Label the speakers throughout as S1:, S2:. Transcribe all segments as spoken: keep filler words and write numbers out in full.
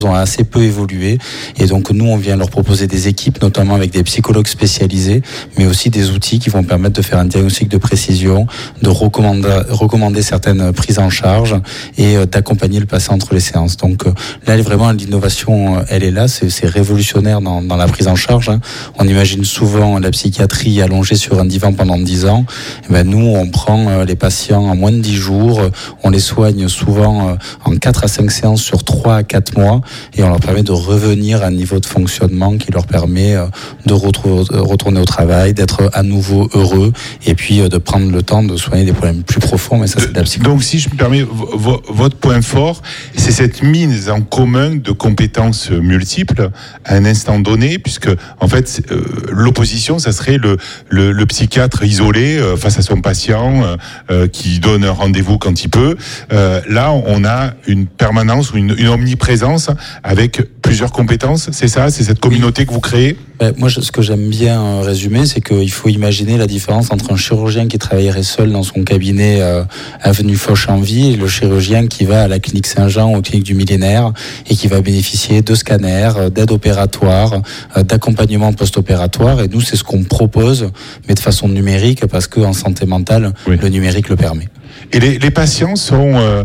S1: ont assez peu évolué et donc nous on vient leur proposer des équipes notamment avec des psychologues spécialisés mais aussi des outils qui vont permettre de faire un diagnostic de précision, de recommander, recommander certaines prises en charge et euh, d'accompagner le patient entre les séances. Donc euh, là vraiment l'innovation euh, elle est là, c'est, c'est révolutionnaire dans, dans la prise en charge. Hein. On imagine souvent la psychiatrie allongée sur un divan pendant dix ans. Et ben, nous on prend euh, les patients en moins de dix jours, euh, on les soigne souvent euh, en quatre à cinq séances sur trois à quatre mois. Et on leur permet de revenir à un niveau de fonctionnement qui leur permet de retrouver, retourner au travail, d'être à nouveau heureux et puis de prendre le temps de soigner des problèmes plus profonds. Mais ça, c'est de la psychologie.
S2: Donc, si je me permets, v- votre point fort, c'est cette mise en commun de compétences multiples à un instant donné, puisque, en fait, euh, l'opposition, ça serait le, le, le psychiatre isolé euh, face à son patient euh, qui donne un rendez-vous quand il peut. Euh, là, on a une permanence ou une, une omniprésence avec plusieurs compétences, c'est ça? C'est cette communauté oui. que vous créez?
S1: Ben, moi, je, ce que j'aime bien résumer, c'est qu'il faut imaginer la différence entre un chirurgien qui travaillerait seul dans son cabinet euh, avenue Foch-en-Ville et le chirurgien qui va à la clinique Saint-Jean, aux cliniques du Millénaire, et qui va bénéficier de scanners, d'aide opératoire, euh, d'accompagnement post-opératoire. Et nous, c'est ce qu'on propose, mais de façon numérique, parce qu'en santé mentale, oui. le numérique le permet.
S2: Et les, les patients sont... Euh,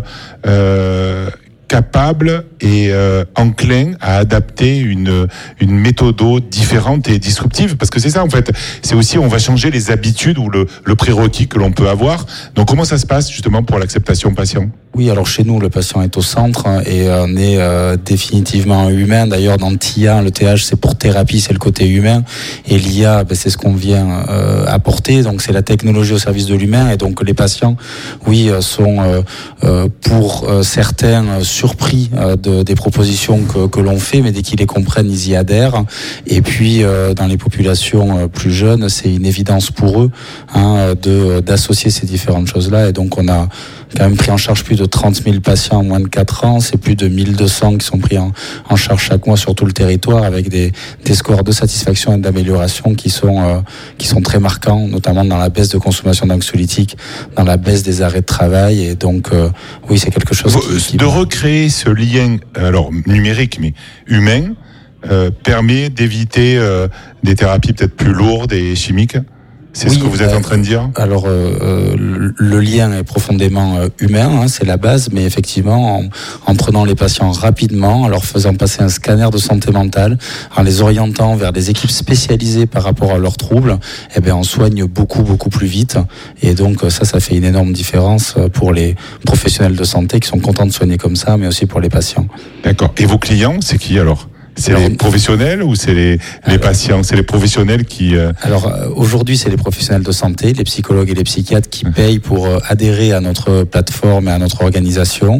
S2: euh capable et euh, enclin à adapter une une méthode différente et disruptive, parce que c'est ça en fait, c'est aussi on va changer les habitudes ou le le prérequis que l'on peut avoir. Donc comment ça se passe justement pour l'acceptation patient?
S1: Oui, alors chez nous le patient est au centre et on est euh, définitivement humain. D'ailleurs dans T I A, le T H c'est pour thérapie, c'est le côté humain, et l'I A ben, c'est ce qu'on vient euh, apporter, donc c'est la technologie au service de l'humain. Et donc les patients, oui, sont euh, euh, pour euh, certains surpris euh, de, des propositions que, que l'on fait, mais dès qu'ils les comprennent, ils y adhèrent. Et puis euh, dans les populations euh, plus jeunes, c'est une évidence pour eux hein, de d'associer ces différentes choses-là. Et donc on a quand même pris en charge plus de trente mille patients en moins de quatre ans. C'est plus de mille deux cents qui sont pris en, en charge chaque mois sur tout le territoire, avec des, des scores de satisfaction et d'amélioration qui sont euh, qui sont très marquants, notamment dans la baisse de consommation d'anxiolytiques, dans la baisse des arrêts de travail. Et donc euh, oui, c'est quelque chose qui, qui...
S2: de recréer ce lien, alors numérique mais humain, euh, permet d'éviter euh, des thérapies peut-être plus lourdes et chimiques. C'est oui, ce que vous êtes euh, en train de dire?
S1: Alors, euh, le, le lien est profondément euh, humain, hein, c'est la base, mais effectivement, en, en prenant les patients rapidement, en leur faisant passer un scanner de santé mentale, en les orientant vers des équipes spécialisées par rapport à leurs troubles, eh bien, on soigne beaucoup, beaucoup plus vite. Et donc, ça, ça fait une énorme différence pour les professionnels de santé qui sont contents de soigner comme ça, mais aussi pour les patients.
S2: D'accord. Et vos clients, c'est qui alors? C'est alors, les professionnels ou c'est les, les alors, patients? C'est les professionnels qui... Euh...
S1: Alors euh, aujourd'hui, c'est les professionnels de santé, les psychologues et les psychiatres qui payent pour euh, adhérer à notre plateforme et à notre organisation.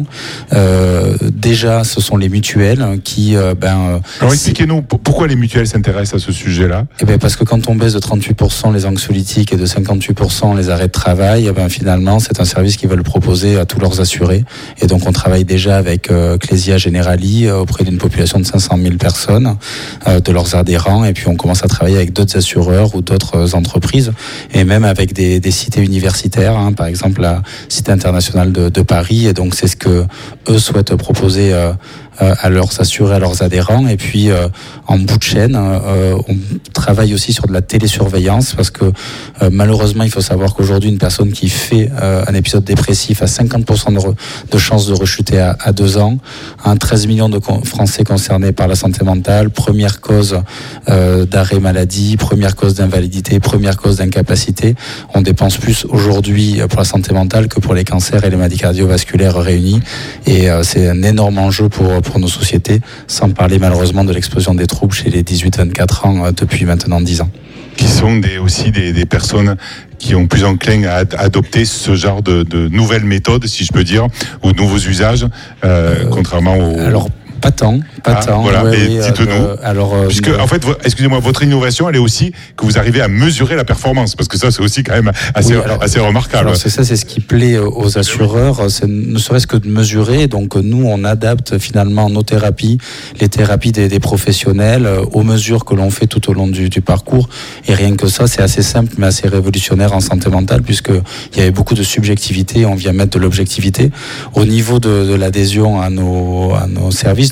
S1: Euh, déjà, ce sont les mutuelles qui... Euh, ben,
S2: alors expliquez-nous, pourquoi les mutuelles s'intéressent à ce sujet-là?
S1: Eh ben, parce que quand on baisse de trente-huit pour cent les anxiolytiques et de cinquante-huit pour cent les arrêts de travail, eh ben, finalement, c'est un service qu'ils veulent proposer à tous leurs assurés. Et donc, on travaille déjà avec euh, Clésia Generali euh, auprès d'une population de cinq cent mille personnes. personnes, euh, de leurs adhérents, et puis on commence à travailler avec d'autres assureurs ou d'autres entreprises, et même avec des, des cités universitaires, hein, par exemple la Cité internationale de, de Paris, et donc c'est ce que eux souhaitent proposer euh, à leurs assurés, à leurs adhérents. Et puis euh, en bout de chaîne, euh, on travaille aussi sur de la télésurveillance, parce que euh, malheureusement il faut savoir qu'aujourd'hui une personne qui fait euh, un épisode dépressif a cinquante pour cent de, re, de chances de rechuter à, à deux ans, hein, treize millions de con- Français concernés par la santé mentale, première cause euh, d'arrêt maladie, première cause d'invalidité, première cause d'incapacité. On dépense plus aujourd'hui pour la santé mentale que pour les cancers et les maladies cardiovasculaires réunis, et euh, c'est un énorme enjeu pour pour nos sociétés, sans parler malheureusement de l'explosion des troubles chez les dix-huit à vingt-quatre ans euh, depuis maintenant dix ans.
S2: Qui sont des, aussi des, des personnes qui ont plus enclin à ad- adopter ce genre de, de nouvelles méthodes, si je peux dire, ou de nouveaux usages, euh, euh, contrairement aux...
S1: Alors, pas tant, pas
S2: ah,
S1: tant.
S2: Voilà,
S1: ouais,
S2: mais
S1: oui,
S2: dites-nous.
S1: Euh, alors, euh,
S2: Puisque, en fait, excusez-moi, votre innovation, elle est aussi que vous arrivez à mesurer la performance, parce que ça, c'est aussi quand même assez, oui, alors, assez remarquable.
S1: Alors, c'est ça, c'est ce qui plaît aux assureurs, c'est ne serait-ce que de mesurer. Donc, nous, on adapte finalement nos thérapies, les thérapies des, des professionnels, aux mesures que l'on fait tout au long du, du parcours. Et rien que ça, c'est assez simple, mais assez révolutionnaire en santé mentale, puisque il y avait beaucoup de subjectivité, on vient mettre de l'objectivité. Au niveau de, de l'adhésion à nos, à nos services,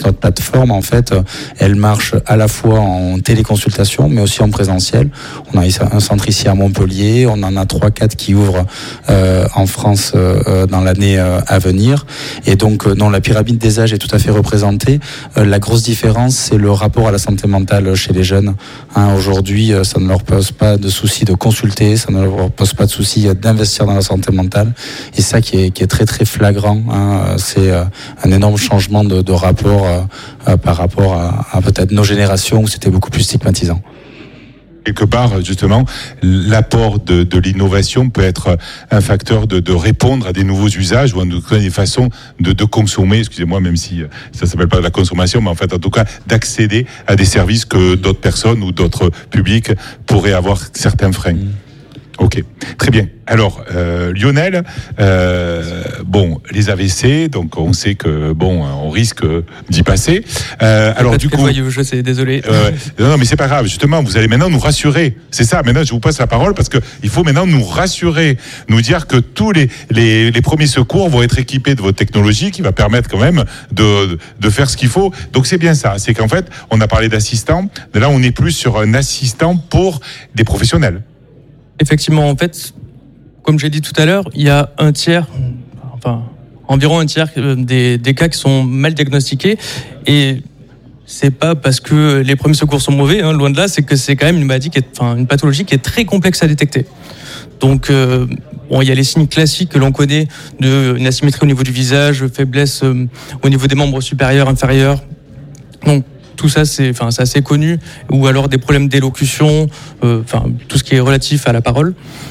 S1: notre plateforme, en fait, elle marche à la fois en téléconsultation, mais aussi en présentiel. On a un centre ici à Montpellier, on en a trois, quatre qui ouvrent euh, en France euh, dans l'année euh, à venir. Et donc, euh, non, la pyramide des âges est tout à fait représentée. Euh, la grosse différence, c'est le rapport à la santé mentale chez les jeunes. Hein, aujourd'hui, ça ne leur pose pas de souci de consulter, ça ne leur pose pas de souci d'investir dans la santé mentale. Et ça qui est, qui est très très flagrant, hein, c'est un énorme changement de, de rapport euh, par rapport à, à peut-être nos générations où c'était beaucoup plus stigmatisant.
S2: Quelque part, justement, l'apport de, de l'innovation peut être un facteur de, de répondre à des nouveaux usages ou à des façons de, de consommer, excusez-moi, même si ça s'appelle pas de la consommation, mais en fait, en tout cas, d'accéder à des services que d'autres personnes ou d'autres publics pourraient avoir certains freins. Mmh. Ok, très bien. Alors, euh, Lionel, euh, bon, les A V C, donc on sait que bon, on risque d'y passer. Euh, alors du coup,
S3: joyeux, je sais, désolé.
S2: Euh, non, non, mais c'est pas grave. Justement, vous allez maintenant nous rassurer. C'est ça. Maintenant, je vous passe la parole parce que il faut maintenant nous rassurer, nous dire que tous les les, les premiers secours vont être équipés de votre technologie qui va permettre quand même de de faire ce qu'il faut. Donc c'est bien ça. C'est qu'en fait, on a parlé d'assistant. Là, on est plus sur un assistant pour des professionnels.
S3: Effectivement, en fait, comme j'ai dit tout à l'heure, il y a un tiers, enfin environ un tiers des, des cas qui sont mal diagnostiqués, et c'est pas parce que les premiers secours sont mauvais, hein, loin de là, c'est que c'est quand même une maladie qui est, enfin une pathologie qui est très complexe à détecter. Donc euh, bon, il y a les signes classiques que l'on connaît de une asymétrie au niveau du visage, faiblesse euh, au niveau des membres supérieurs, inférieurs. Donc tout ça, c'est, enfin, c'est assez connu, ou alors des problèmes d'élocution, euh, enfin, tout ce qui est relatif à la parole.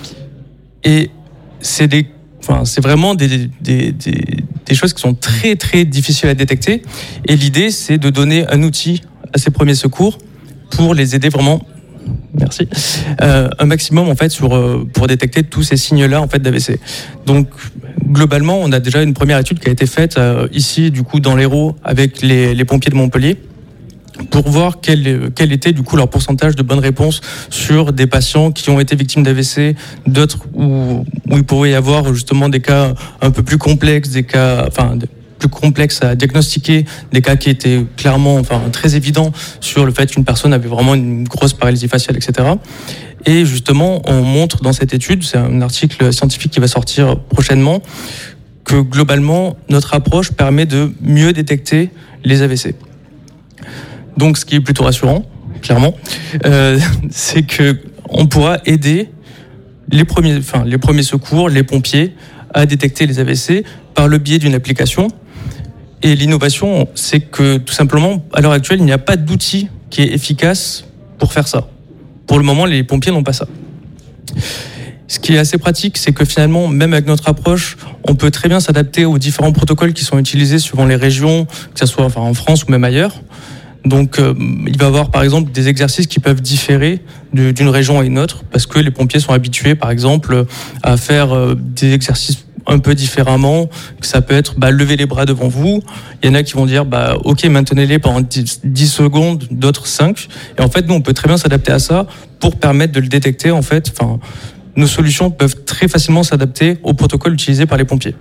S3: Et c'est des, enfin, c'est vraiment des, des, des, des choses qui sont très, très difficiles à détecter. Et l'idée, c'est de donner un outil à ces premiers secours pour les aider vraiment, merci, euh, un maximum, en fait, sur, euh, pour détecter tous ces signes-là, en fait, d'A V C. Donc, globalement, on a déjà une première étude qui a été faite, euh, ici, du coup, dans l'Hérault, avec les, les pompiers de Montpellier, pour voir quel, quel était du coup leur pourcentage de bonnes réponses sur des patients qui ont été victimes d'A V C, d'autres où, où il pourrait y avoir justement des cas un peu plus complexes, des cas, enfin, plus complexes à diagnostiquer, des cas qui étaient clairement, enfin, très évidents sur le fait qu'une personne avait vraiment une grosse paralysie faciale, et cetera. Et justement, on montre dans cette étude, c'est un article scientifique qui va sortir prochainement, que globalement, notre approche permet de mieux détecter les A V C. Donc, ce qui est plutôt rassurant, clairement, euh, c'est que on pourra aider les premiers, enfin, les premiers secours, les pompiers, à détecter les A V C par le biais d'une application. Et l'innovation, c'est que tout simplement, à l'heure actuelle, il n'y a pas d'outil qui est efficace pour faire ça. Pour le moment, les pompiers n'ont pas ça. Ce qui est assez pratique, c'est que finalement, même avec notre approche, on peut très bien s'adapter aux différents protocoles qui sont utilisés suivant les régions, que ce soit enfin, en France ou même ailleurs. Donc, euh, il va y avoir, par exemple, des exercices qui peuvent différer de, d'une région à une autre, parce que les pompiers sont habitués, par exemple, à faire euh, des exercices un peu différemment. Ça peut être bah, lever les bras devant vous. Il y en a qui vont dire bah, ok, maintenez-les pendant dix secondes, d'autres cinq. Et en fait, nous, on peut très bien s'adapter à ça pour permettre de le détecter. En fait, enfin, nos solutions peuvent très facilement s'adapter au protocole utilisé par les pompiers.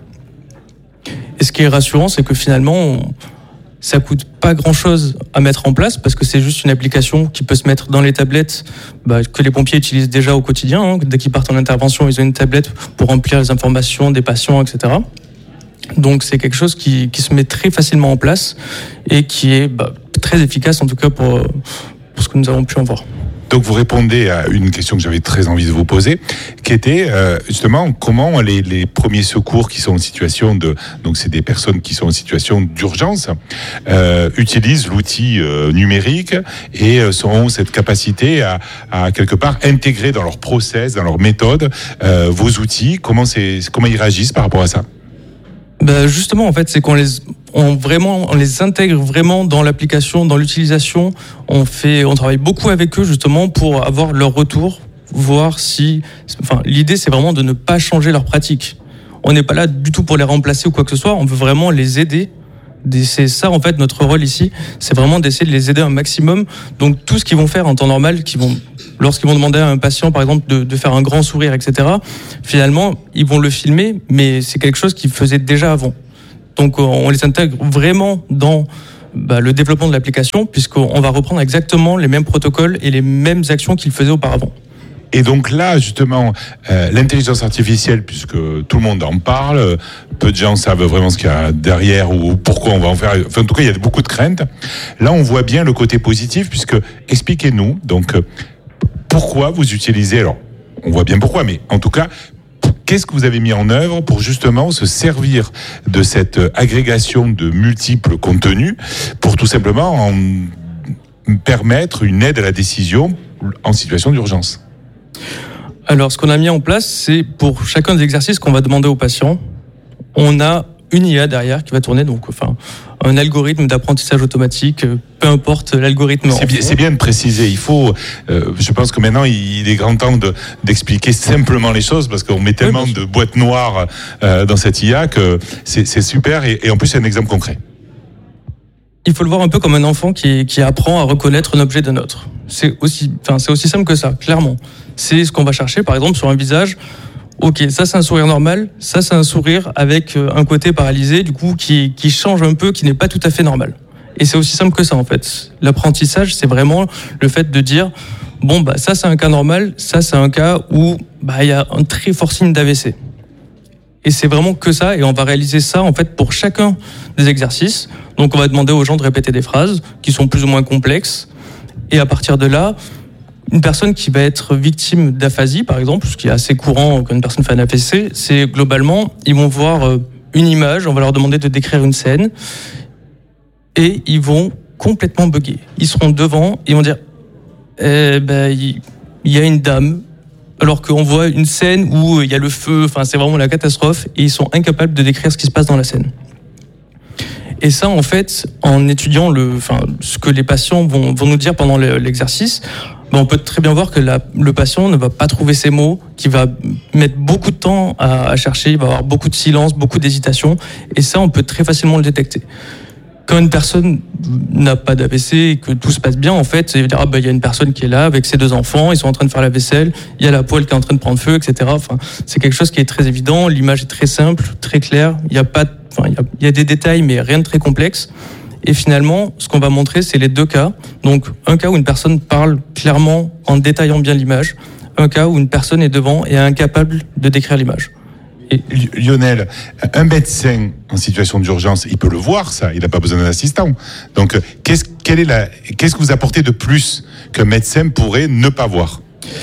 S3: Et ce qui est rassurant, c'est que finalement, on, ça coûte pas grand-chose à mettre en place parce que c'est juste une application qui peut se mettre dans les tablettes bah, que les pompiers utilisent déjà au quotidien. Hein. Dès qu'ils partent en intervention, ils ont une tablette pour remplir les informations des patients, et cetera. Donc c'est quelque chose qui, qui se met très facilement en place et qui est bah, très efficace en tout cas pour, pour ce que nous avons pu en voir.
S2: Donc vous répondez à une question que j'avais très envie de vous poser, qui était euh, justement comment les, les premiers secours qui sont en situation de, donc c'est des personnes qui sont en situation d'urgence, euh, utilisent l'outil euh, numérique et euh, ont cette capacité à, à quelque part intégrer dans leur process, dans leur méthode, euh, vos outils. Comment c'est, comment ils réagissent par rapport à ça?
S3: Ben justement, en fait, c'est qu'on les, on vraiment, on les intègre vraiment dans l'application, dans l'utilisation. On fait, on travaille beaucoup avec eux justement pour avoir leur retour, voir si, enfin, l'idée c'est vraiment de ne pas changer leur pratique. On n'est pas là du tout pour les remplacer ou quoi que ce soit. On veut vraiment les aider. C'est ça en fait notre rôle ici, c'est vraiment d'essayer de les aider un maximum. Donc tout ce qu'ils vont faire en temps normal, qu'ils vont, lorsqu'ils vont demander à un patient par exemple de, de faire un grand sourire, et cetera. Finalement, ils vont le filmer, mais c'est quelque chose qu'ils faisaient déjà avant. Donc on les intègre vraiment dans bah, le développement de l'application, puisqu'on va reprendre exactement les mêmes protocoles et les mêmes actions qu'il faisait auparavant.
S2: Et donc là, justement, euh, l'intelligence artificielle, puisque tout le monde en parle, peu de gens savent vraiment ce qu'il y a derrière ou pourquoi on va en faire. Enfin, en tout cas, il y a beaucoup de craintes. Là, on voit bien le côté positif, puisque expliquez-nous, donc, pourquoi vous utilisez, alors, on voit bien pourquoi, mais en tout cas, qu'est-ce que vous avez mis en œuvre pour justement se servir de cette agrégation de multiples contenus pour tout simplement en permettre une aide à la décision en situation d'urgence?
S3: Alors, ce qu'on a mis en place, c'est pour chacun des exercices qu'on va demander aux patients, on a une I A derrière qui va tourner, donc enfin un algorithme d'apprentissage automatique, peu importe l'algorithme.
S2: C'est bien, c'est bien de préciser. Il faut, euh, je pense que maintenant il est grand temps de, d'expliquer simplement les choses parce qu'on met tellement oui, de boîtes noires euh, dans cette I A que c'est, c'est super et, et en plus c'est un exemple concret.
S3: Il faut le voir un peu comme un enfant qui, qui apprend à reconnaître un objet d'un autre. C'est aussi, enfin, c'est aussi simple que ça, clairement. C'est ce qu'on va chercher, par exemple, sur un visage. Ok, ça c'est un sourire normal, ça c'est un sourire avec un côté paralysé, du coup, qui, qui change un peu, qui n'est pas tout à fait normal. Et c'est aussi simple que ça, en fait. L'apprentissage, c'est vraiment le fait de dire, bon, bah, ça c'est un cas normal, ça c'est un cas où, bah, il y a un très fort signe d'A V C. Et c'est vraiment que ça, et on va réaliser ça en fait pour chacun des exercices. Donc on va demander aux gens de répéter des phrases qui sont plus ou moins complexes. Et à partir de là, une personne qui va être victime d'aphasie, par exemple, ce qui est assez courant quand une personne fait un A V C, c'est globalement, ils vont voir une image, on va leur demander de décrire une scène, et ils vont complètement bugger. Ils seront devant, ils vont dire, eh ben, il y a une dame, alors qu'on voit une scène où il y a le feu, enfin c'est vraiment la catastrophe, et ils sont incapables de décrire ce qui se passe dans la scène. Et ça, en fait, en étudiant le, enfin, ce que les patients vont, vont nous dire pendant l'exercice, ben on peut très bien voir que la, le patient ne va pas trouver ses mots, qu'il va mettre beaucoup de temps à, à chercher, il va avoir beaucoup de silence, beaucoup d'hésitation, et ça, on peut très facilement le détecter. Quand une personne n'a pas d'A V C et que tout se passe bien, en fait, il va dire, ah ben, il y a une personne qui est là avec ses deux enfants, ils sont en train de faire la vaisselle, il y a la poêle qui est en train de prendre feu, et cetera. Enfin, c'est quelque chose qui est très évident, l'image est très simple, très claire, il y a pas, enfin, il y a, il y a des détails, mais rien de très complexe. Et finalement, ce qu'on va montrer, c'est les deux cas. Donc, un cas où une personne parle clairement en détaillant bien l'image, un cas où une personne est devant et est incapable de décrire l'image.
S2: Et Lionel, un médecin en situation d'urgence, il peut le voir, ça, il n'a pas besoin d'un assistant. Donc, qu'est-ce, quelle est la, qu'est-ce que vous apportez de plus qu'un médecin pourrait ne pas voir ?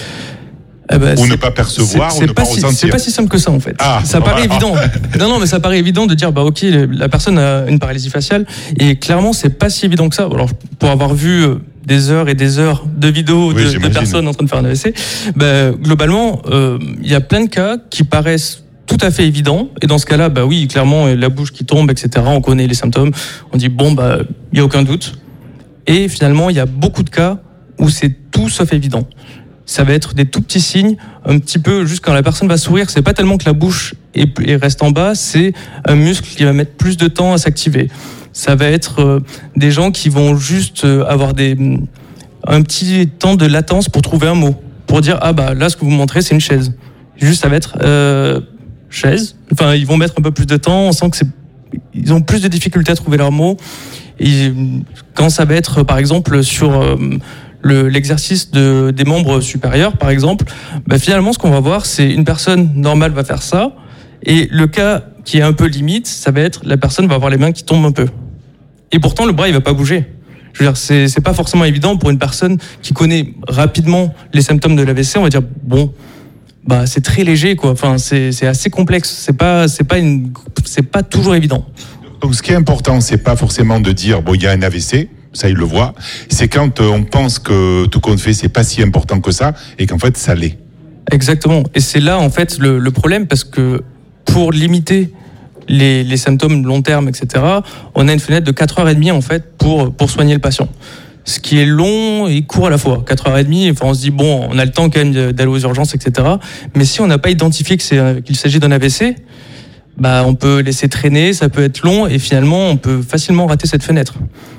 S3: Eh ben,
S2: ou ne pas percevoir, ou ne pas,
S3: pas si,
S2: ressentir.
S3: C'est pas si simple que ça, en fait.
S2: Ah,
S3: ça paraît
S2: voilà.
S3: évident. Non, non, mais ça paraît évident de dire, bah, ok, la personne a une paralysie faciale. Et clairement, c'est pas si évident que ça. Alors, pour avoir vu des heures et des heures de vidéos oui, de, de personnes en train de faire un A V C, bah, globalement, il euh, y a plein de cas qui paraissent tout à fait évidents. Et dans ce cas-là, bah oui, clairement, la bouche qui tombe, et cetera. On connaît les symptômes. On dit, bon, bah, il y a aucun doute. Et finalement, il y a beaucoup de cas où c'est tout sauf évident. Ça va être des tout petits signes, un petit peu, juste quand la personne va sourire, c'est pas tellement que la bouche est, est reste en bas, c'est un muscle qui va mettre plus de temps à s'activer. Ça va être euh, des gens qui vont juste euh, avoir des, un petit temps de latence pour trouver un mot, pour dire, ah bah là, ce que vous montrez, c'est une chaise. Juste, ça va être euh, chaise. Enfin, ils vont mettre un peu plus de temps, on sent que c'est, ils ont plus de difficultés à trouver leurs mots. Et quand ça va être, par exemple, sur euh, le, l'exercice de, des membres supérieurs, par exemple, bah finalement, ce qu'on va voir, c'est une personne normale va faire ça, et le cas qui est un peu limite, ça va être la personne va avoir les mains qui tombent un peu. Et pourtant, le bras, il va pas bouger. Je veux dire, c'est, c'est pas forcément évident pour une personne qui connaît rapidement les symptômes de l'A V C. On va dire, bon, bah, c'est très léger, quoi. Enfin, c'est, c'est assez complexe. C'est pas, c'est pas une, c'est pas toujours évident.
S2: Donc, ce qui est important, c'est pas forcément de dire, bon, il y a un A V C, ça, il le voit. C'est quand on pense que tout compte fait, c'est pas si important que ça, et qu'en fait, ça l'est.
S3: Exactement. Et c'est là, en fait, le, le problème, parce que pour limiter les, les symptômes long terme, et cetera, on a une fenêtre de quatre heures trente, en fait, pour, pour soigner le patient. Ce qui est long et court à la fois. quatre heures trente, enfin, on se dit, bon, on a le temps quand même d'aller aux urgences, et cetera. Mais si on n'a pas identifié que c'est, qu'il s'agit d'un A V C, bah, on peut laisser traîner, ça peut être long, et finalement, on peut facilement rater cette fenêtre.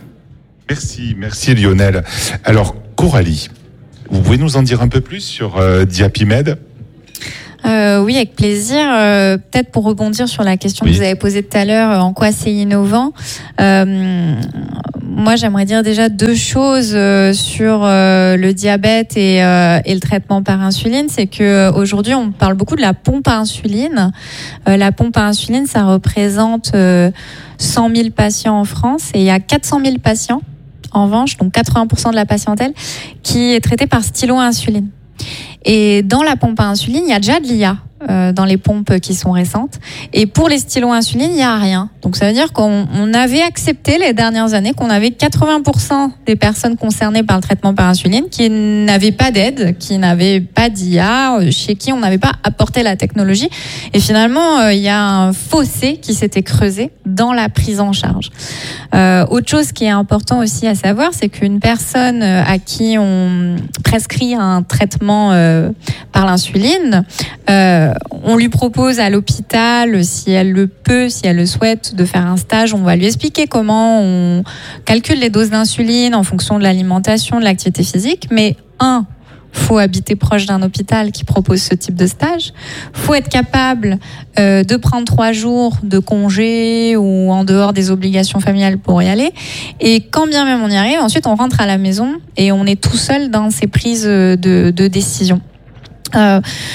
S2: Merci, merci Lionel. Alors, Coralie, vous pouvez nous en dire un peu plus sur euh, Diapimed ?
S4: Euh, oui, avec plaisir. Euh, peut-être pour rebondir sur la question oui. que vous avez posée tout à l'heure, en quoi c'est innovant. Euh, moi, j'aimerais dire déjà deux choses euh, sur euh, le diabète et, euh, et le traitement par insuline. C'est que euh, aujourd'hui, on parle beaucoup de la pompe à insuline. Euh, la pompe à insuline, ça représente euh, cent mille patients en France et il y a quatre cent mille patients, en revanche, donc quatre-vingts pour cent de la patientèle, qui est traitée par stylo à insuline. Et dans la pompe à insuline, il y a déjà de l'I A. Euh, dans les pompes qui sont récentes. Et pour les stylos à insuline, il n'y a rien. Donc ça veut dire qu'on on avait accepté les dernières années qu'on avait quatre-vingts pour cent des personnes concernées par le traitement par insuline qui n'avaient pas d'aide, qui n'avaient pas d'I A, chez qui on n'avait pas apporté la technologie. Et finalement, euh, il y a un fossé qui s'était creusé dans la prise en charge. Euh, autre chose qui est important aussi à savoir, c'est qu'une personne à qui on prescrit un traitement euh, par l'insuline, euh, on lui propose à l'hôpital, si elle le peut, si elle le souhaite, de faire un stage. On va lui expliquer comment on calcule les doses d'insuline en fonction de l'alimentation, de l'activité physique. Mais un, faut habiter proche d'un hôpital qui propose ce type de stage. Faut être capable euh, de prendre trois jours de congé ou en dehors des obligations familiales pour y aller. Et quand bien même on y arrive, ensuite on rentre à la maison et on est tout seul dans ces prises de, de décision. Euh,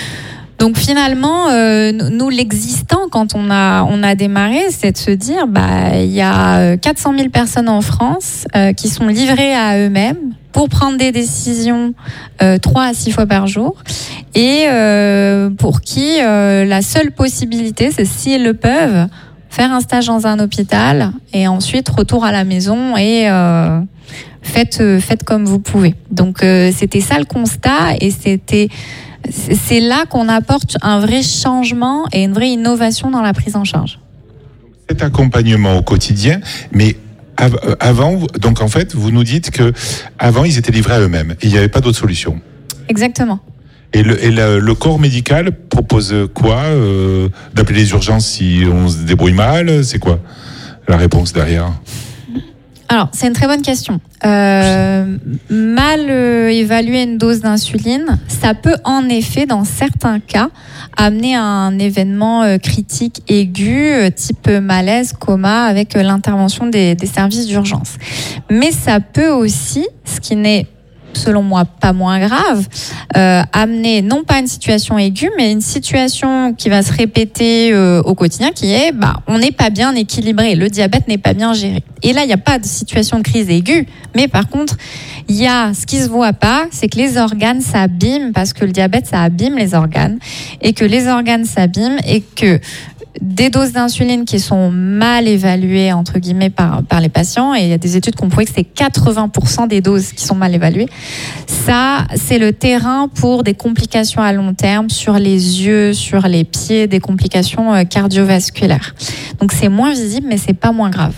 S4: Donc finalement, euh, nous, l'existant, quand on a on a démarré, c'est de se dire, bah il y a quatre cent mille personnes en France euh, qui sont livrées à eux-mêmes pour prendre des décisions euh, trois à six fois par jour, et euh, pour qui euh, la seule possibilité, c'est s'ils le peuvent, faire un stage dans un hôpital et ensuite retour à la maison et euh, faites faites comme vous pouvez. Donc euh, c'était ça le constat et c'était c'est là qu'on apporte un vrai changement et une vraie innovation dans la prise en charge.
S2: Cet accompagnement au quotidien, mais avant, donc en fait, vous nous dites que avant ils étaient livrés à eux-mêmes et il n'y avait pas d'autre solution.
S4: Exactement.
S2: Et le, et le, le corps médical propose quoi euh, d'appeler les urgences si on se débrouille mal? C'est quoi la réponse derrière?
S4: Alors, c'est une très bonne question. Euh, mal euh, évaluer une dose d'insuline, ça peut en effet, dans certains cas, amener à un événement euh, critique aigu, euh, type malaise, coma, avec euh, l'intervention des, des services d'urgence. Mais ça peut aussi, ce qui n'est selon moi pas moins grave, euh, amener non pas une situation aiguë, mais une situation qui va se répéter euh, au quotidien, qui est, bah, on n'est pas bien équilibré, le diabète n'est pas bien géré. Et là, il n'y a pas de situation de crise aiguë, mais par contre, il y a ce qui se voit pas, c'est que les organes s'abîment, parce que le diabète, ça abîme les organes, et que les organes s'abîment, et que des doses d'insuline qui sont mal évaluées entre guillemets par par les patients, et il y a des études qui ont prouvé que c'est quatre-vingts pour cent des doses qui sont mal évaluées. Ça, c'est le terrain pour des complications à long terme sur les yeux, sur les pieds, des complications cardiovasculaires. Donc c'est moins visible, mais c'est pas moins grave.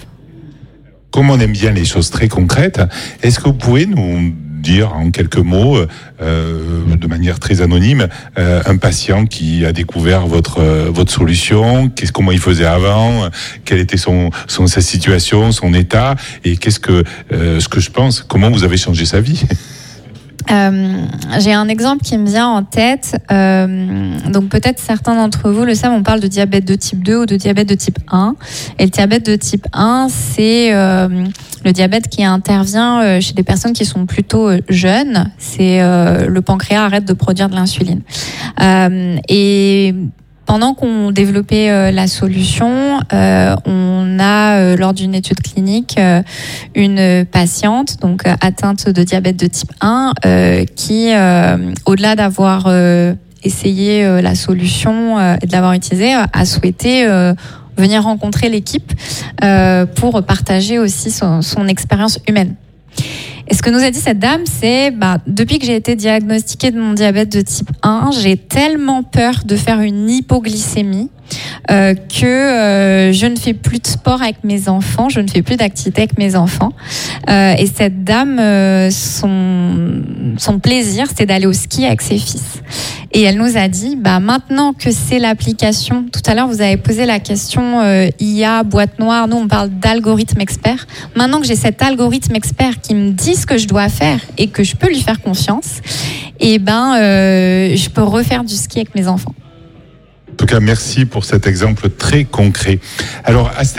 S2: Comme on aime bien les choses très concrètes, est-ce que vous pouvez nous dire en quelques mots, euh, de manière très anonyme, euh, un patient qui a découvert votre euh, votre solution, qu'est-ce comment il faisait avant, quelle était son son sa situation, son état, et qu'est-ce que euh, ce que je pense, comment vous avez changé sa vie?
S4: Euh, j'ai un exemple qui me vient en tête. Euh, donc peut-être certains d'entre vous le savent, on parle de diabète de type deux ou de diabète de type un. Et le diabète de type un, c'est euh, le diabète qui intervient chez des personnes qui sont plutôt jeunes. C'est euh, le pancréas arrête de produire de l'insuline. Euh, et pendant qu'on développait euh, la solution, euh, on a, euh, lors d'une étude clinique, euh, une patiente donc euh, atteinte de diabète de type un euh, qui, euh, au-delà d'avoir euh, essayé euh, la solution euh, et de l'avoir utilisée, euh, a souhaité euh, venir rencontrer l'équipe euh, pour partager aussi son, son expérience humaine. Et ce que nous a dit cette dame, c'est bah, depuis que j'ai été diagnostiquée de mon diabète de type un, j'ai tellement peur de faire une hypoglycémie euh, que euh, je ne fais plus de sport avec mes enfants, je ne fais plus d'activité avec mes enfants. Euh, et cette dame, euh, son, son plaisir, c'était d'aller au ski avec ses fils. Et elle nous a dit, bah maintenant que c'est l'application, tout à l'heure vous avez posé la question euh, I A, boîte noire, nous on parle d'algorithme expert. Maintenant que j'ai cet algorithme expert qui me dit ce que je dois faire et que je peux lui faire confiance, et ben euh, je peux refaire du ski avec mes enfants.
S2: En tout cas, merci pour cet exemple très concret. Alors, Astel,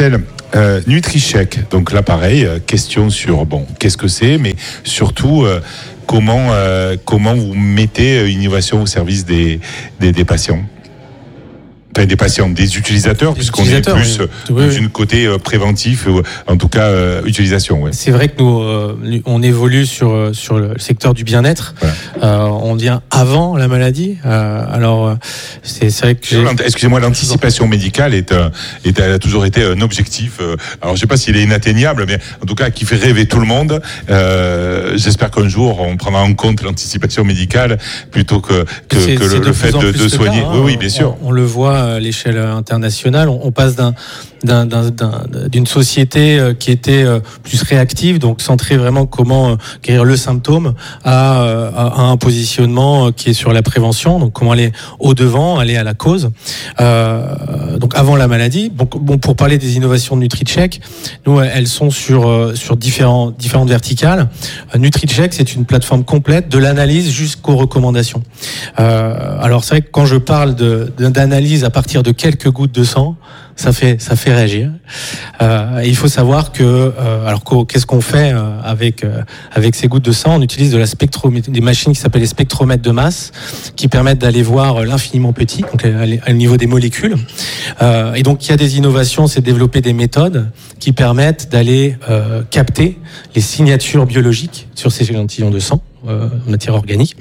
S2: Euh, NutriCheck, donc là pareil, euh, question sur bon, qu'est-ce que c'est, mais surtout euh, comment euh, comment vous mettez l'innovation au service des des, des patients. Enfin, des patients, des utilisateurs, des puisqu'on utilisateurs, est plus oui. euh, oui, oui. côté euh, préventif, ou en tout cas euh, utilisation. Ouais.
S5: C'est vrai que nous, euh, on évolue sur sur le secteur du bien-être. Voilà. Euh, on vient avant la maladie. Euh, alors, c'est, c'est vrai que j'ai...
S2: excusez-moi, l'anticipation médicale est, euh, est a toujours été un objectif. Euh, alors, je sais pas s'il est inatteignable, mais en tout cas, qui fait rêver tout le monde. Euh, j'espère qu'un jour, on prendra en compte l'anticipation médicale plutôt que que, que le, le fait de, de soigner. Cas, hein. Oui, oui, bien sûr.
S5: On, on le voit à l'échelle internationale, on, on passe d'un, d'un, d'un, d'un, d'une société qui était plus réactive, donc centrée vraiment comment guérir le symptôme, à, à, à un positionnement qui est sur la prévention, donc comment aller au devant, aller à la cause. Euh, donc avant la maladie. Donc, bon, pour parler des innovations de NutriCheck, nous elles sont sur sur différents différentes verticales. NutriCheck, c'est une plateforme complète de l'analyse jusqu'aux recommandations. Euh, alors c'est vrai que quand je parle de, d'analyse à partir de quelques gouttes de sang, ça fait ça fait réagir. Euh, il faut savoir que euh, alors qu'est-ce qu'on fait euh, avec euh, avec ces gouttes de sang? On utilise de la spectrométrie, des machines qui s'appellent les spectromètres de masse, qui permettent d'aller voir l'infiniment petit, donc à, au niveau des molécules. Euh, et donc il y a des innovations, c'est de développer des méthodes qui permettent d'aller euh, capter les signatures biologiques sur ces échantillons de sang, euh, matière organique.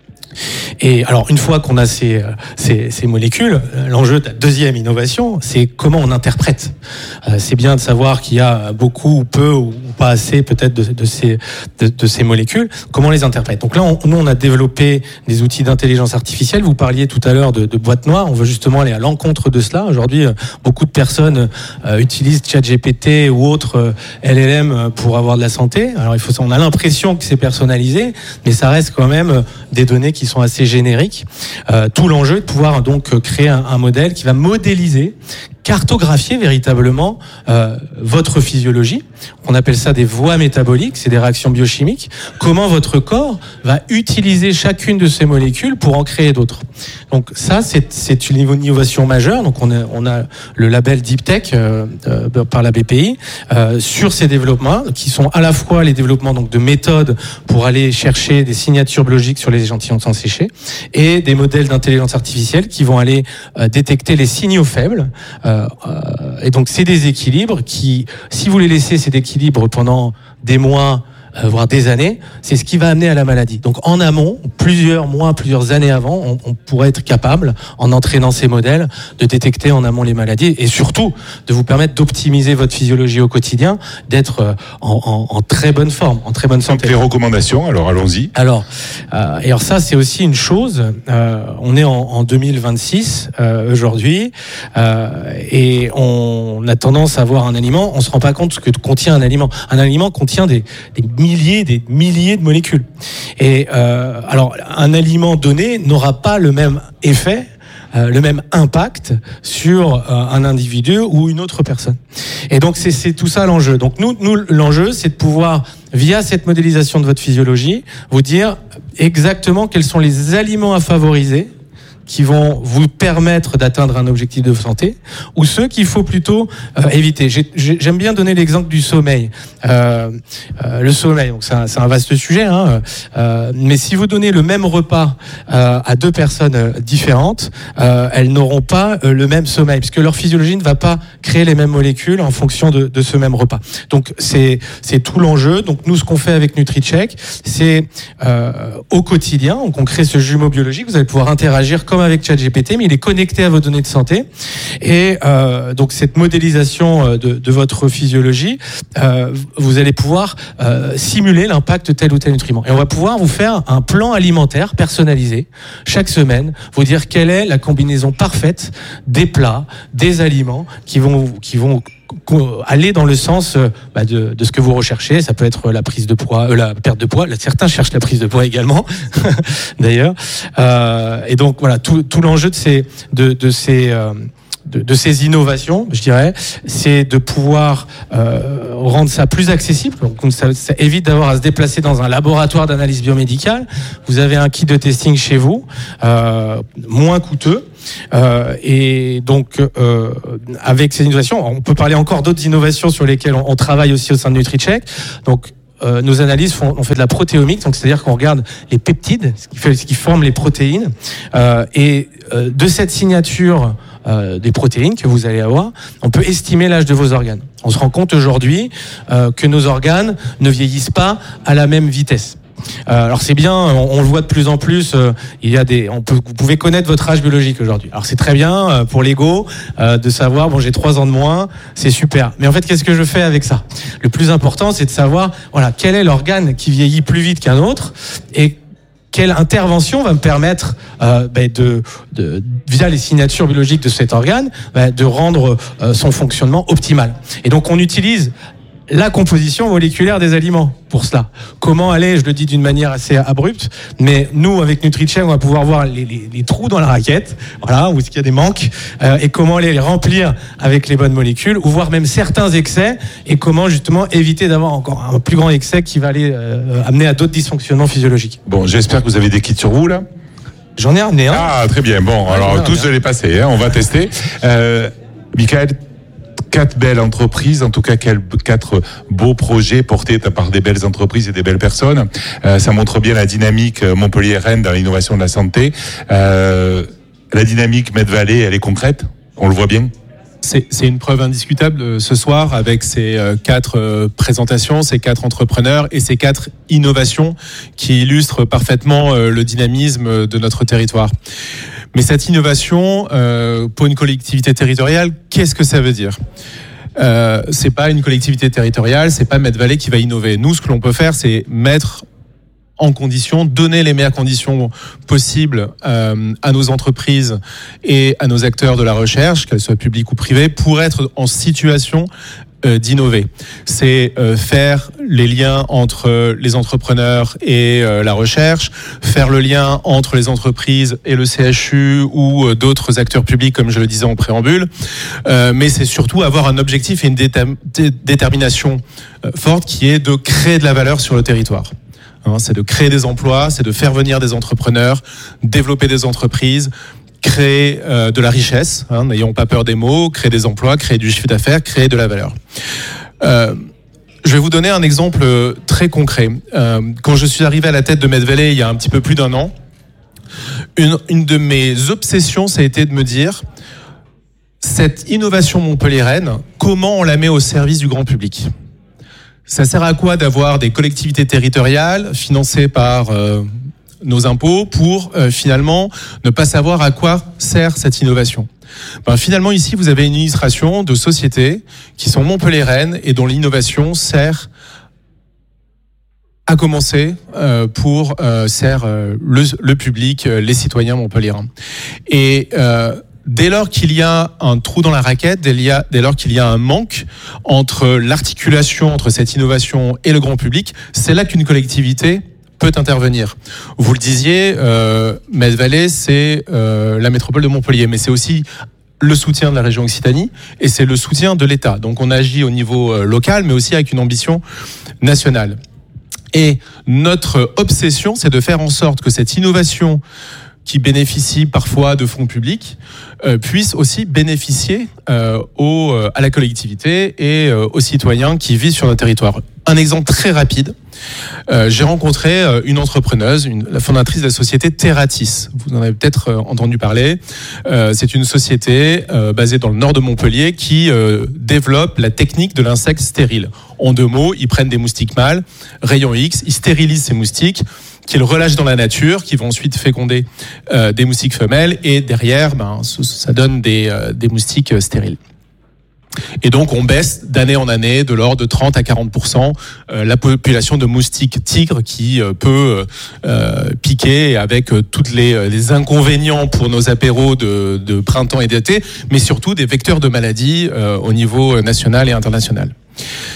S5: Et alors, une fois qu'on a ces, ces, ces molécules, l'enjeu de la deuxième innovation, c'est comment on interprète. Euh, c'est bien de savoir qu'il y a beaucoup ou peu ou pas assez peut-être de, de, ces, de, de ces molécules. Comment on les interprète? Donc là, on, nous, on a développé des outils d'intelligence artificielle. Vous parliez tout à l'heure de, de boîtes noires. On veut justement aller à l'encontre de cela. Aujourd'hui, beaucoup de personnes euh, utilisent ChatGPT ou autres euh, L L M pour avoir de la santé. Alors, il faut, on a l'impression que c'est personnalisé, mais ça reste quand même des données qui qui sont assez génériques. Euh, tout l'enjeu est de pouvoir donc créer un, un modèle qui va modéliser, cartographier véritablement euh, votre physiologie. On appelle ça des voies métaboliques, c'est des réactions biochimiques. Comment votre corps va utiliser chacune de ces molécules pour en créer d'autres. Donc ça, c'est, c'est une innovation majeure. Donc on a, on a le label Deep Tech euh, euh, par la B P I euh, sur ces développements qui sont à la fois les développements donc de méthodes pour aller chercher des signatures biologiques sur les échantillons de sang séchés et des modèles d'intelligence artificielle qui vont aller euh, détecter les signaux faibles. Euh, euh, et donc c'est des équilibres qui, si vous les laissez ces équilibres pendant des mois, euh, voire des années, c'est ce qui va amener à la maladie. Donc en amont, plusieurs mois, plusieurs années avant, on, on pourrait être capable, en entraînant ces modèles, de détecter en amont les maladies et surtout de vous permettre d'optimiser votre physiologie au quotidien, d'être euh, en, en, en très bonne forme, en très bonne santé.
S2: Donc les recommandations, alors allons-y.
S5: Alors, euh, et alors ça c'est aussi une chose. Euh, on est en, en deux mille vingt-six euh, aujourd'hui euh, et on a tendance à voir un aliment, on se rend pas compte ce que contient un aliment. Un aliment contient des, des milliers, des milliers de molécules. Et euh, alors, un aliment donné n'aura pas le même effet, euh, le même impact sur euh, un individu ou une autre personne. Et donc, c'est, c'est tout ça l'enjeu. Donc, nous, nous, l'enjeu, c'est de pouvoir, via cette modélisation de votre physiologie, vous dire exactement quels sont les aliments à favoriser qui vont vous permettre d'atteindre un objectif de santé, ou ceux qu'il faut plutôt euh, éviter. J'ai, j'aime bien donner l'exemple du sommeil. Euh, euh, le sommeil, donc c'est un, c'est un vaste sujet, hein, euh, mais si vous donnez le même repas euh, à deux personnes différentes, euh, elles n'auront pas euh, le même sommeil, puisque leur physiologie ne va pas créer les mêmes molécules en fonction de, de ce même repas. Donc c'est, c'est tout l'enjeu. Donc nous, ce qu'on fait avec NutriCheck, c'est euh, au quotidien, donc on crée ce jumeau biologique, vous allez pouvoir interagir comme avec ChatGPT, mais il est connecté à vos données de santé. Et euh, donc cette modélisation de, de votre physiologie, euh, vous allez pouvoir euh, simuler l'impact de tel ou tel nutriment. Et on va pouvoir vous faire un plan alimentaire personnalisé chaque semaine, vous dire quelle est la combinaison parfaite des plats, des aliments qui vont qui vont aller dans le sens bah, de, de ce que vous recherchez. Ça peut être la prise de poids, euh, la perte de poids. Là, certains cherchent la prise de poids également, d'ailleurs. Euh, et donc voilà, tout, tout l'enjeu de ces, de, de ces, euh, de, de ces innovations, je dirais, c'est de pouvoir euh, rendre ça plus accessible. Donc ça, ça évite d'avoir à se déplacer dans un laboratoire d'analyse biomédicale. Vous avez un kit de testing chez vous, euh, moins coûteux. Euh, et donc, euh, avec ces innovations, on peut parler encore d'autres innovations sur lesquelles on, on travaille aussi au sein de NutriCheck. Donc, Euh, nos analyses font, on fait de la protéomique, donc c'est-à-dire qu'on regarde les peptides, ce qui, fait, ce qui forme les protéines, euh, et euh, de cette signature euh, des protéines que vous allez avoir, on peut estimer l'âge de vos organes. On se rend compte aujourd'hui euh, que nos organes ne vieillissent pas à la même vitesse. Euh, alors c'est bien, on, on le voit de plus en plus. Euh, il y a des, on peut, vous pouvez connaître votre âge biologique aujourd'hui. Alors c'est très bien euh, pour l'ego euh, de savoir, bon j'ai trois ans de moins, c'est super. Mais en fait qu'est-ce que je fais avec ça? Le plus important c'est de savoir, voilà, quel est l'organe qui vieillit plus vite qu'un autre et quelle intervention va me permettre euh, bah, de, de, via les signatures biologiques de cet organe, bah, de rendre euh, son fonctionnement optimal. Et donc on utilise la composition moléculaire des aliments pour cela. Comment aller, je le dis d'une manière assez abrupte, mais nous, avec NutriCheck, on va pouvoir voir les, les, les trous dans la raquette, voilà, où est-ce qu'il y a des manques, euh, et comment aller les remplir avec les bonnes molécules, ou voir même certains excès, et comment justement éviter d'avoir encore un plus grand excès qui va aller euh, amener à d'autres dysfonctionnements physiologiques.
S2: Bon, j'espère que vous avez des kits sur vous, là.
S5: J'en ai ramené un.
S2: Ah, très bien. Bon,
S5: ouais,
S2: alors tous de les passer, hein, on va tester. Euh, Michael, quatre belles entreprises, en tout cas quatre beaux projets portés par des belles entreprises et des belles personnes. Euh, ça montre bien la dynamique Montpellier-Rennes dans l'innovation de la santé. Euh, la dynamique Med-Vallée, elle est concrète, on le voit bien.
S6: C'est, c'est une preuve indiscutable ce soir avec ces euh, quatre euh, présentations, ces quatre entrepreneurs et ces quatre innovations qui illustrent parfaitement euh, le dynamisme de notre territoire. Mais cette innovation, euh, pour une collectivité territoriale, qu'est-ce que ça veut dire ? euh, C'est pas une collectivité territoriale, c'est pas Med-Vallée qui va innover. Nous, ce que l'on peut faire, c'est mettre en condition, donner les meilleures conditions possibles euh, à nos entreprises et à nos acteurs de la recherche, qu'elles soient publiques ou privées, pour être en situation euh, d'innover. C'est euh, faire les liens entre les entrepreneurs et euh, la recherche, faire le lien entre les entreprises et le C H U ou euh, d'autres acteurs publics, comme je le disais en préambule. Euh, mais c'est surtout avoir un objectif et une déta- dé- détermination euh, forte qui est de créer de la valeur sur le territoire. Hein, c'est de créer des emplois, c'est de faire venir des entrepreneurs, développer des entreprises, créer euh, de la richesse, hein, n'ayons pas peur des mots, créer des emplois, créer du chiffre d'affaires, créer de la valeur. Euh, je vais vous donner un exemple très concret. Euh, quand je suis arrivé à la tête de Med-Vallée il y a un petit peu plus d'un an, une, une de mes obsessions, ça a été de me dire, cette innovation Montpellier-Rennes, comment on la met au service du grand public ? Ça sert à quoi d'avoir des collectivités territoriales financées par euh, nos impôts pour euh, finalement ne pas savoir à quoi sert cette innovation ? Ben, finalement, ici, vous avez une illustration de sociétés qui sont Montpellier-Rennes et dont l'innovation sert à commencer euh, pour euh, sert euh, le, le public, euh, les citoyens montpelliérains. Et euh, dès lors qu'il y a un trou dans la raquette, dès, y a, dès lors qu'il y a un manque entre l'articulation entre cette innovation et le grand public, c'est là qu'une collectivité peut intervenir. Vous le disiez, euh, Med-Vallée, c'est euh, la métropole de Montpellier, mais c'est aussi le soutien de la région Occitanie et c'est le soutien de l'État. Donc on agit au niveau euh, local, mais aussi avec une ambition nationale. Et notre obsession, c'est de faire en sorte que cette innovation qui bénéficie parfois de fonds publics, euh, puisse aussi bénéficier euh, aux, euh, à la collectivité et euh, aux citoyens qui vivent sur notre territoire. Un exemple très rapide, euh, j'ai rencontré euh, une entrepreneuse, une, la fondatrice de la société Terratis. Vous en avez peut-être euh, entendu parler. Euh, c'est une société euh, basée dans le nord de Montpellier qui euh, développe la technique de l'insecte stérile. En deux mots, ils prennent des moustiques mâles, rayon X, ils stérilisent ces moustiques, qu'ils relâchent dans la nature, qui vont ensuite féconder euh, des moustiques femelles, et derrière, ben, ça donne des, euh, des moustiques euh, stériles. Et donc, on baisse d'année en année de l'ordre de trente à quarante pour cent euh, la population de moustiques tigres qui euh, peut euh, piquer avec euh, toutes les, les inconvénients pour nos apéros de, de printemps et d'été, mais surtout des vecteurs de maladies euh, au niveau national et international.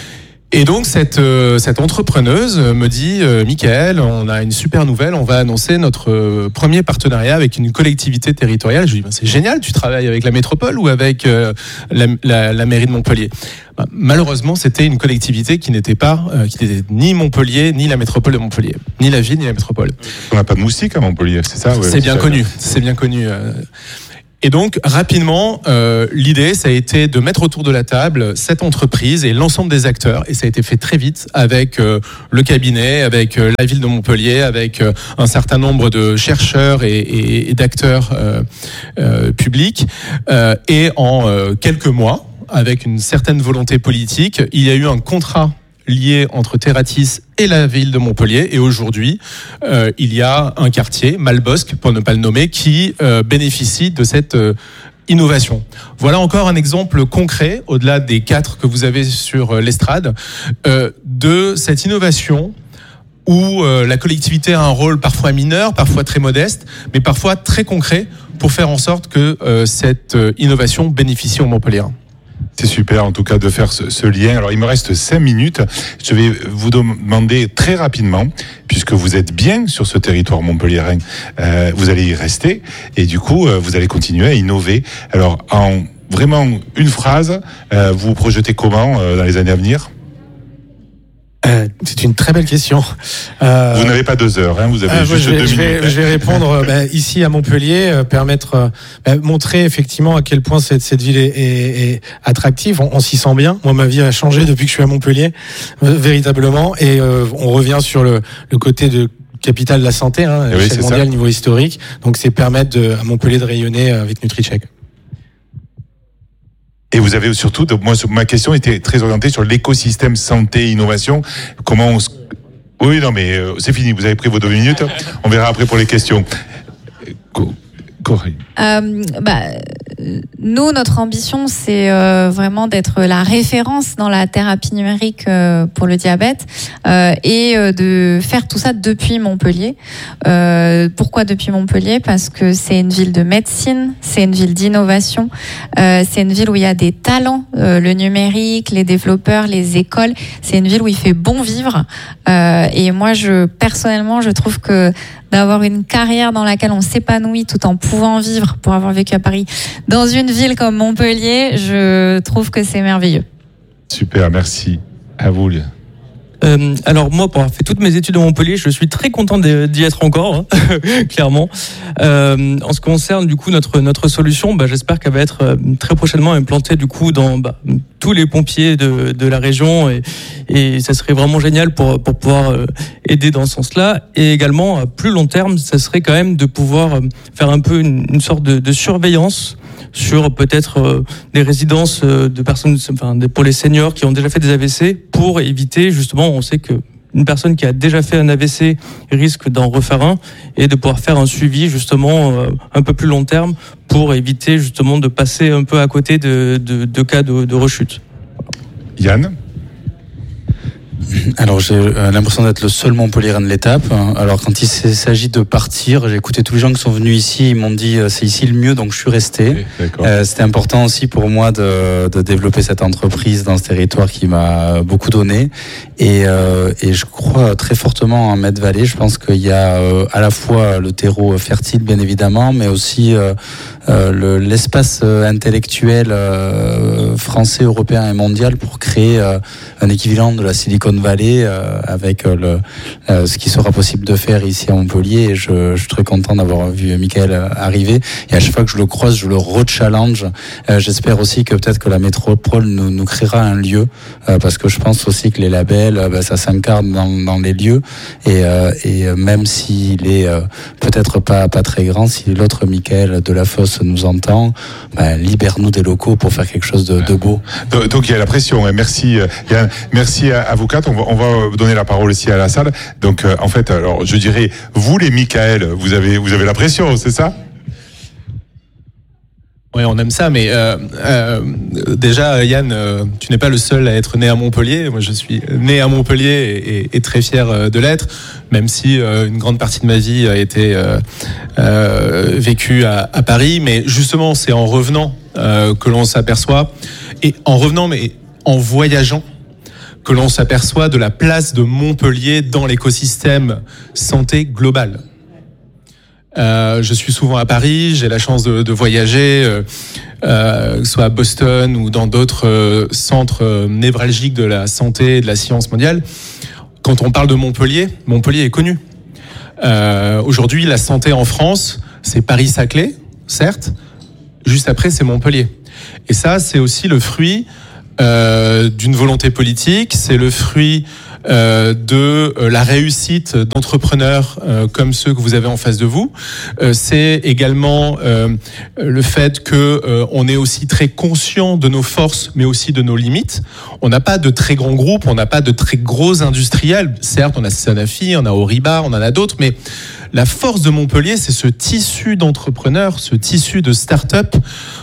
S6: Et donc cette euh, cette entrepreneuse me dit euh, Michael, on a une super nouvelle, on va annoncer notre euh, premier partenariat avec une collectivité territoriale. Je lui dis ben, c'est génial, tu travailles avec la métropole ou avec euh, la, la, la mairie de Montpellier. Ben, malheureusement, c'était une collectivité qui n'était pas euh, qui n'était ni Montpellier ni la métropole de Montpellier, ni la ville ni la métropole.
S2: On n'a pas de moustiques à Montpellier, c'est ça? Ouais,
S6: c'est bien connu, c'est bien connu. Euh, Et donc, rapidement, euh, l'idée, ça a été de mettre autour de la table cette entreprise et l'ensemble des acteurs. Et ça a été fait très vite avec euh, le cabinet, avec euh, la ville de Montpellier, avec euh, un certain nombre de chercheurs et, et, et d'acteurs euh, euh, publics. Euh, et en euh, quelques mois, avec une certaine volonté politique, il y a eu un contrat lié entre Terratis et la ville de Montpellier. Et aujourd'hui, euh, il y a un quartier, Malbosc, pour ne pas le nommer, qui euh, bénéficie de cette euh, innovation. Voilà encore un exemple concret, au-delà des quatre que vous avez sur euh, l'estrade, euh, de cette innovation où euh, la collectivité a un rôle parfois mineur, parfois très modeste, mais parfois très concret pour faire en sorte que euh, cette euh, innovation bénéficie aux Montpelliérains.
S2: C'est super en tout cas de faire ce, ce lien. Alors il me reste cinq minutes. Je vais vous demander très rapidement, puisque vous êtes bien sur ce territoire montpelliérain, euh, vous allez y rester et du coup euh, vous allez continuer à innover. Alors en vraiment une phrase, euh, vous vous projetez comment euh, dans les années à venir?
S5: Euh, c'est une très belle question. Euh,
S2: vous n'avez pas deux heures, hein, vous avez
S5: euh,
S2: juste
S5: je vais,
S2: deux
S5: je
S2: minutes.
S5: vais, je vais répondre euh, bah, ici à Montpellier, euh, permettre, euh, bah, montrer effectivement à quel point cette, cette ville est, est, est attractive. On, on s'y sent bien. Moi, ma vie a changé depuis que je suis à Montpellier, euh, véritablement. Et euh, on revient sur le, le côté de capitale de la santé, hein, à l'échelle mondiale, niveau historique. Donc, c'est permettre de, à Montpellier de rayonner avec NutriCheck.
S2: Et vous avez surtout, moi, ma question était très orientée sur l'écosystème santé innovation. Comment on se... Oui, non, mais euh, c'est fini. Vous avez pris vos deux minutes. On verra après pour les questions. Corée.
S4: Euh, bah, nous, notre ambition, c'est euh, vraiment d'être la référence dans la thérapie numérique euh, pour le diabète euh, et euh, de faire tout ça depuis Montpellier. Euh, pourquoi depuis Montpellier? Parce que c'est une ville de médecine, c'est une ville d'innovation, euh, c'est une ville où il y a des talents, euh, le numérique, les développeurs, les écoles. C'est une ville où il fait bon vivre. Euh, et moi, je personnellement, je trouve que d'avoir une carrière dans laquelle on s'épanouit tout en pouvant vivre, pour avoir vécu à Paris, dans une ville comme Montpellier, je trouve que c'est merveilleux.
S2: Super, merci. À vous, Léa.
S3: Euh, alors moi, pour avoir fait toutes mes études à Montpellier, je suis très content d'y être encore, hein, clairement. Euh, en ce qui concerne du coup notre notre solution, bah, j'espère qu'elle va être euh, très prochainement implantée du coup dans bah, tous les pompiers de de la région et et ça serait vraiment génial pour pour pouvoir euh, aider dans ce sens-là. Et également à plus long terme, ça serait quand même de pouvoir euh, faire un peu une, une sorte de, de surveillance sur peut-être euh, des résidences euh, de personnes, enfin pour les seniors qui ont déjà fait des A V C, pour éviter justement, on sait que une personne qui a déjà fait un A V C risque d'en refaire un, et de pouvoir faire un suivi justement euh, un peu plus long terme pour éviter justement de passer un peu à côté de, de, de cas de, de rechute.
S2: Yann?
S1: Alors j'ai l'impression d'être le seul Montpelliérain de l'étape. Alors quand il s'agit de partir, j'ai écouté tous les gens qui sont venus ici, ils m'ont dit c'est ici le mieux, donc je suis resté.
S2: Oui,
S1: euh, c'était important aussi pour moi de, de développer cette entreprise dans ce territoire qui m'a beaucoup donné. Et, euh, et je crois très fortement en Med-Vallée. Je pense qu'il y a euh, à la fois le terreau fertile, bien évidemment, mais aussi euh, euh, le, l'espace intellectuel euh, français, européen et mondial pour créer euh, un équivalent de la Silicon Valley euh, avec euh, le, euh, ce qui sera possible de faire ici à Montpellier. Et je, je suis très content d'avoir vu Michael arriver. Et à chaque fois que je le croise, je le re-challenge. Euh, j'espère aussi que peut-être que la métropole nous, nous créera un lieu, euh, parce que je pense aussi que les labels, euh, ben, ça s'incarne dans, dans les lieux. Et, euh, et même s'il est euh, peut-être pas, pas très grand, si l'autre Michael de la Fosse nous entend, ben, libère-nous des locaux pour faire quelque chose de, de beau.
S2: Donc, donc il y a la pression. Merci Yann. Merci à, à vous quatre. On va, on va donner la parole aussi à la salle. Donc euh, en fait, alors je dirais, vous les Michael, vous avez, vous avez la pression, c'est ça?
S6: Oui, on aime ça, mais euh, euh, déjà, Yann, euh, tu n'es pas le seul à être né à Montpellier. Moi, je suis né à Montpellier et, et, et très fier de l'être, même si euh, une grande partie de ma vie a été euh, euh, vécue à, à Paris. Mais justement, c'est en revenant euh, que l'on s'aperçoit, et en revenant, mais en voyageant, que l'on s'aperçoit de la place de Montpellier dans l'écosystème santé global. Euh, je suis souvent à Paris, j'ai la chance de, de voyager, euh, euh, soit à Boston ou dans d'autres euh, centres euh, névralgiques de la santé et de la science mondiale. Quand on parle de Montpellier, Montpellier est connu. Euh, aujourd'hui, la santé en France, c'est Paris-Saclay, certes. Juste après, c'est Montpellier. Et ça, c'est aussi le fruit euh, d'une volonté politique. C'est le fruit euh, de euh, la réussite d'entrepreneurs euh, comme ceux que vous avez en face de vous. Euh, c'est également euh, le fait que euh, on est aussi très conscient de nos forces, mais aussi de nos limites. On n'a pas de très grands groupes, on n'a pas de très gros industriels. Certes, on a Sanofi, on a Oriba, on en a d'autres, mais la force de Montpellier, c'est ce tissu d'entrepreneurs, ce tissu de start-up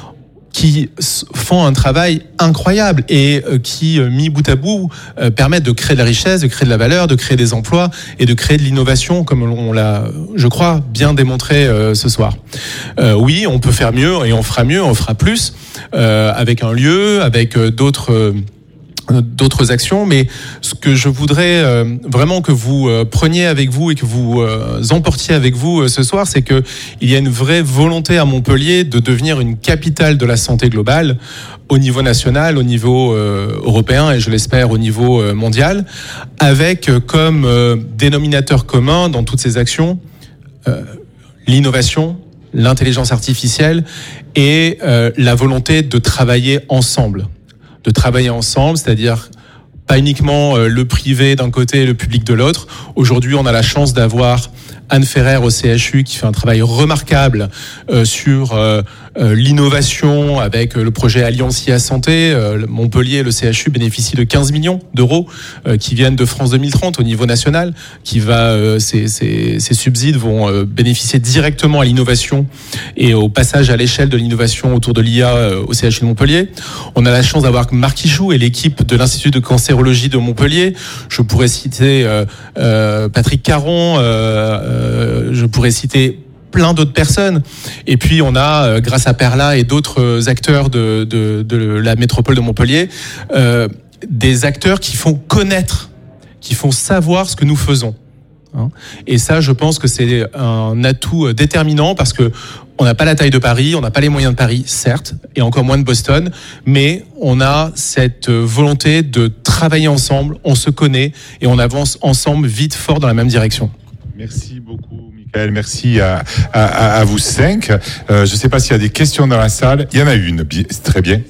S6: qui font un travail incroyable et qui, mis bout à bout, permettent de créer de la richesse, de créer de la valeur, de créer des emplois et de créer de l'innovation, comme on l'a, je crois, bien démontré ce soir. Euh, oui, on peut faire mieux et on fera mieux, on fera plus, euh, avec un lieu, avec d'autres... d'autres actions, mais ce que je voudrais euh, vraiment que vous euh, preniez avec vous et que vous euh, emportiez avec vous euh, ce soir, c'est que il y a une vraie volonté à Montpellier de devenir une capitale de la santé globale au niveau national, au niveau euh, européen et je l'espère au niveau euh, mondial, avec euh, comme euh, dénominateur commun dans toutes ces actions euh, l'innovation, l'intelligence artificielle et euh, la volonté de travailler ensemble. de travailler ensemble, c'est-à-dire pas uniquement le privé d'un côté et le public de l'autre. Aujourd'hui, on a la chance d'avoir Anne Ferrer au C H U qui fait un travail remarquable euh, sur euh, euh, l'innovation avec le projet Alliancia Santé. Euh, Montpellier, le C H U bénéficie de quinze millions d'euros euh, qui viennent de France deux mille trente au niveau national. Qui va, euh, ces, ces, ces subsides vont euh, bénéficier directement à l'innovation et au passage à l'échelle de l'innovation autour de l'I A euh, au C H U de Montpellier. On a la chance d'avoir Marc Ichou et l'équipe de l'Institut de cancérologie de Montpellier. Je pourrais citer euh, euh, Patrick Caron, euh, euh, je pourrais citer plein d'autres personnes. Et puis on a, euh, grâce à Perla et d'autres acteurs de, de, de la métropole de Montpellier, euh, des acteurs qui font connaître, qui font savoir ce que nous faisons. Et ça, je pense que c'est un atout déterminant parce que on n'a pas la taille de Paris, on n'a pas les moyens de Paris, certes, et encore moins de Boston, mais on a cette volonté de travailler ensemble, on se connaît et on avance ensemble vite, fort dans la même direction.
S2: Merci beaucoup, Michael. Merci à, à, à vous cinq. Euh, je ne sais pas s'il y a des questions dans la salle. Il y en a une, c'est très bien.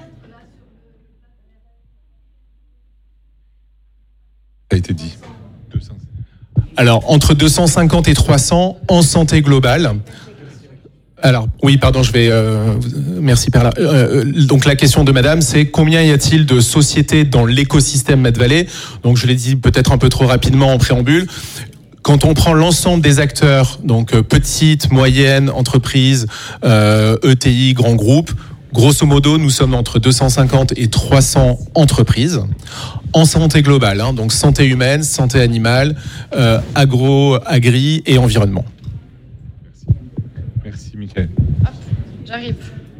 S2: Ça a été dit.
S6: Alors, entre deux cent cinquante et trois cents en santé globale. Alors, oui, pardon, je vais... Euh, merci, Perla. Euh, donc, la question de madame, c'est combien y a-t-il de sociétés dans l'écosystème Med-Valley ? Donc, je l'ai dit peut-être un peu trop rapidement en préambule. Quand on prend l'ensemble des acteurs, donc euh, petites, moyennes entreprises, euh, E T I, grands groupes, grosso modo, nous sommes entre deux cent cinquante et trois cents entreprises en santé globale, hein, donc santé humaine, santé animale, euh, agro, agri et environnement.
S2: Merci, Merci Michael.
S7: Hop, j'arrive.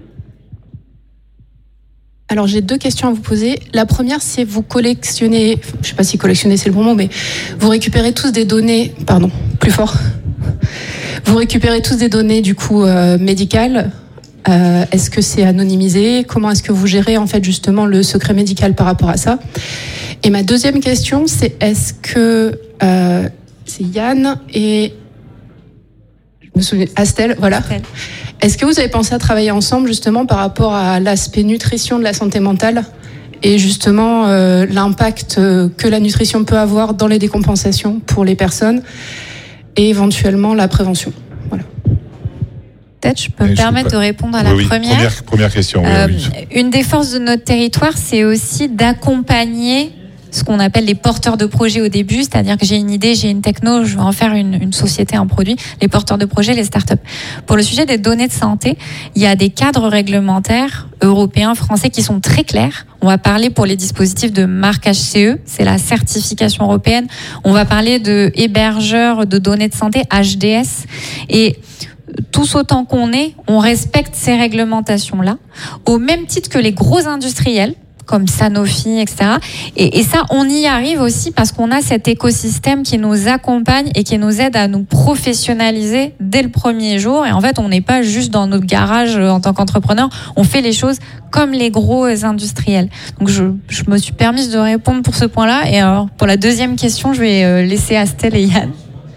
S7: Alors j'ai deux questions à vous poser. La première, c'est vous collectionnez, je ne sais pas si collectionner c'est le bon mot, mais vous récupérez tous des données, pardon, plus fort. Vous récupérez tous des données du coup euh, médicales. Euh, est-ce que c'est anonymisé ? Comment est-ce que vous gérez en fait justement le secret médical par rapport à ça ? Et ma deuxième question, c'est est-ce que euh, c'est Yann et je me souviens Astel, voilà. Astel. Est-ce que vous avez pensé à travailler ensemble justement par rapport à l'aspect nutrition de la santé mentale et justement euh, l'impact que la nutrition peut avoir dans les décompensations pour les personnes et éventuellement la prévention ? Voilà.
S4: Peut-être je peux me
S2: je
S4: permettre de répondre à la
S2: oui, oui.
S4: première.
S2: Première, première question. Oui,
S4: euh,
S2: oui.
S4: Une des forces de notre territoire, c'est aussi d'accompagner ce qu'on appelle les porteurs de projets au début, c'est-à-dire que j'ai une idée, j'ai une techno, je veux en faire une, une société, un produit, les porteurs de projets, les startups. Pour le sujet des données de santé, il y a des cadres réglementaires européens, français qui sont très clairs. On va parler pour les dispositifs de marque H C E, c'est la certification européenne. On va parler de hébergeurs de données de santé, H D S. Et tous autant qu'on est, on respecte ces réglementations-là, au même titre que les gros industriels, comme Sanofi, et cetera. Et, et ça, on y arrive aussi parce qu'on a cet écosystème qui nous accompagne et qui nous aide à nous professionnaliser dès le premier jour. Et en fait, on n'est pas juste dans notre garage en tant qu'entrepreneur, on fait les choses comme les gros industriels. Donc je, je me suis permise de répondre pour ce point-là. Et alors, pour la deuxième question, je vais laisser Astel et Yann.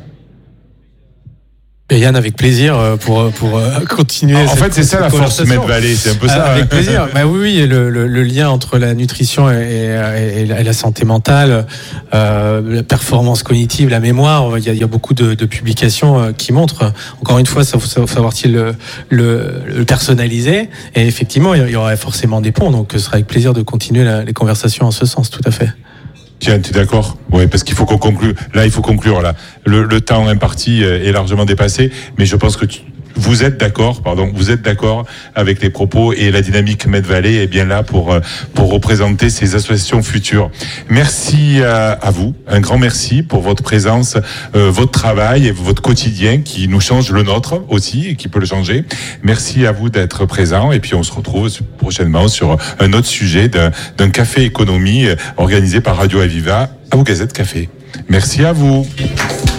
S5: Et Yann, avec plaisir pour pour continuer.
S2: En fait, c'est ça la force de Medvalley, c'est un peu ça.
S5: Avec plaisir. Bah oui, oui, le, le, le lien entre la nutrition et, et, et la santé mentale, euh, la performance cognitive, la mémoire. Il y a, il y a beaucoup de, de publications qui montrent. Encore une fois, ça faut savoir-t-il le, le, le personnaliser. Et effectivement, il y aurait forcément des ponts. Donc, ce sera avec plaisir de continuer la, les conversations en ce sens, tout à fait.
S2: Tiens, tu es d'accord? Oui, parce qu'il faut qu'on conclue. Là, il faut conclure. Là, le, le temps imparti est largement dépassé, mais je pense que tu, vous êtes d'accord, pardon, vous êtes d'accord avec les propos et la dynamique Medvalley est bien là pour pour représenter ces associations futures. Merci à, à vous, un grand merci pour votre présence, euh, votre travail et votre quotidien qui nous change le nôtre aussi et qui peut le changer. Merci à vous d'être présents et puis on se retrouve prochainement sur un autre sujet d'un, d'un café économie organisé par Radio Aviva à Gazette Café. Merci à vous.